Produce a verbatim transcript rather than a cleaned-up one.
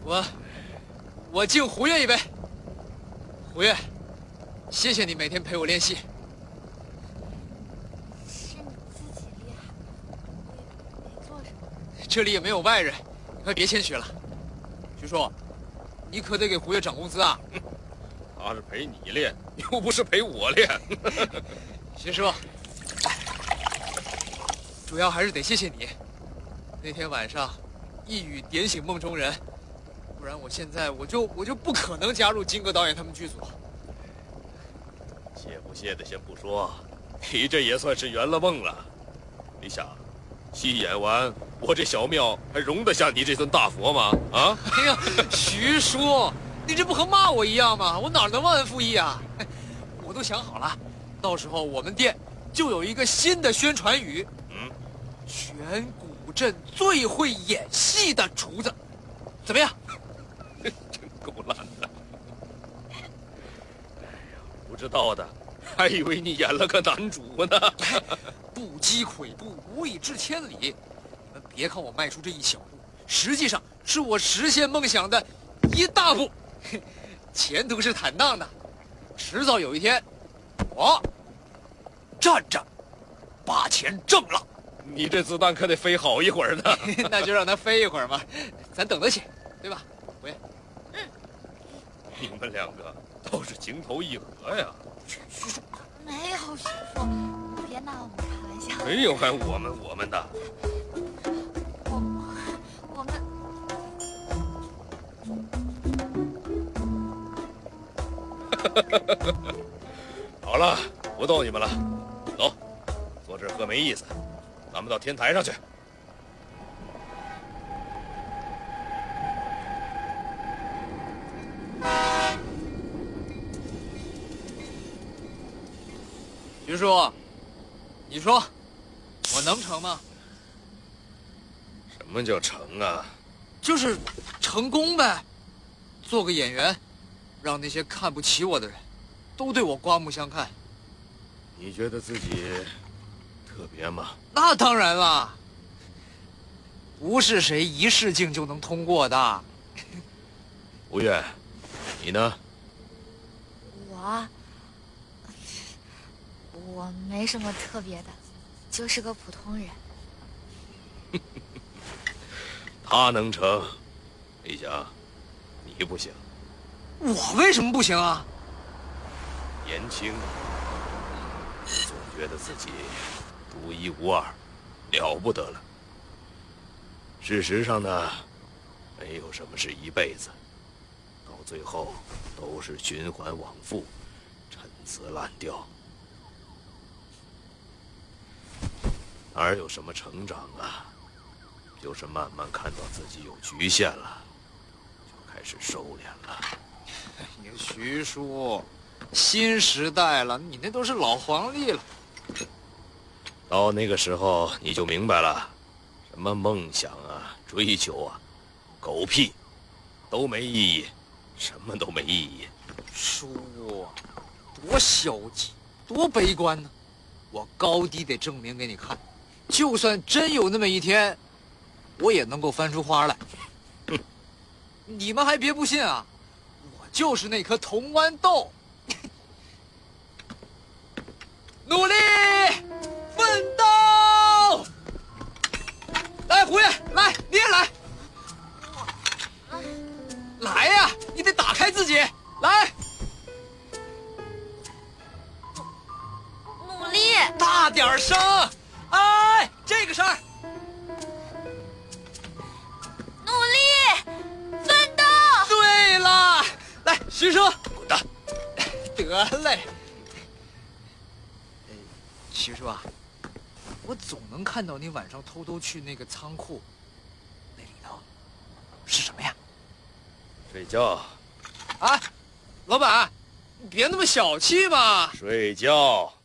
我我敬胡月一杯。胡月，谢谢你每天陪我练习。 是你自己厉害，我也没做什么。 这里也没有外人，你快别谦虚了。徐叔，你可得给胡月涨工资啊！ 他是陪你练，又不是陪我练。 徐叔，主要还是得谢谢你。那天晚上，一语点醒梦中人，不然我现在我就我就不可能加入金戈导演他们剧组。 谢不谢的先不说，你这也算是圆了梦了。你想，戏演完，我这小庙还容得下你这尊大佛吗？啊！ 哎呀，徐叔，你这不和骂我一样吗？我哪能忘恩负义啊？我都想好了，到时候我们店就有一个新的宣传语， 嗯， 全古镇最会演戏的厨子，怎么样？ 真够烂的。哎呀，不知道的，还以为你演了个男主呢。 不积跬步，无以至千里。你们别看我迈出这一小步，实际上是我实现梦想的一大步。前途是坦荡的，迟早有一天，我站着把钱挣了。 你这子弹可得飞好一会儿呢。 那就让它飞一会儿嘛，咱等得起，对吧？胡爷。 嗯。 你们两个倒是情投意合呀。 徐徐叔， 没有，徐叔，别拿我们开玩笑。 没有还我们我们的。 我我们。 好了，不逗你们了，走，坐这儿喝没意思，咱们到天台上去。 徐叔，你说我能成吗？ 什么叫成啊？ 就是成功呗，做个演员，让那些看不起我的人都对我刮目相看。 你觉得自己特别吗？ 那当然了，不是谁一试镜就能通过的。 吴越，你呢？ 我我没什么特别的，就是个普通人。 他能成，李想，你不行。 我为什么不行啊？ 年轻，总觉得自己独一无二，了不得了。事实上呢，没有什么是一辈子，到最后都是循环往复，陈词滥调，哪有什么成长啊？就是慢慢看到自己有局限了，就开始收敛了。 你徐叔，新时代了，你那都是老黄历了。 到那个时候你就明白了，什么梦想啊、追求啊，狗屁，都没意义，什么都没意义。 叔，多消极，多悲观呢！我高低得证明给你看，就算真有那么一天，我也能够翻出花来。 哼， 你们还别不信啊，我就是那颗铜豌豆。努力奋斗！来，胡爷，来，你也来。来呀，你得打开自己，来。 努力， 大点声！哎，这个声儿。 努力，奋斗。 对了，来，徐叔， 滚蛋！ 得嘞。徐叔啊，我总能看到你晚上偷偷去那个仓库，那里头是什么呀？ 睡觉。 啊，老板，你别那么小气嘛。 睡觉。